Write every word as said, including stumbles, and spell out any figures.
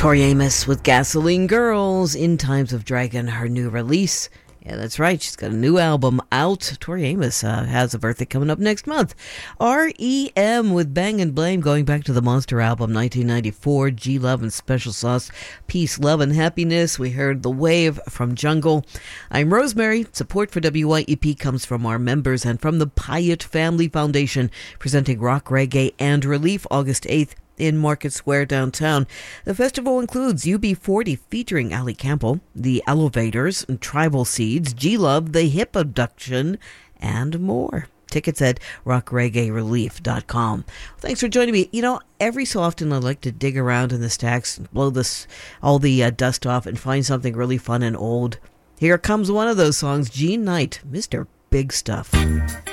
Tori Amos with Gasoline Girls, In Times of Dragon, her new release. Yeah, that's right. She's got a new album out. Tori Amos uh, has a birthday coming up next month. R E M with Bang and Blame, going back to the Monster album, nineteen ninety-four. G Love and Special Sauce, Peace, Love, and Happiness. We heard The Wave from Jungle. I'm Rosemary. Support for W Y E P comes from our members and from the Pyatt Family Foundation, presenting rock, reggae, and relief August eighth. In Market Square downtown. The festival includes U B forty featuring Ali Campbell, The Elevators, Tribal Seeds, G-Love, The Hip Abduction, and more. Tickets at rock reggae relief dot com. Thanks for joining me. You know, every so often I like to dig around in the stacks, blow this all the uh, dust off, and find something really fun and old. Here comes one of those songs, Gene Knight, Mister Big Stuff.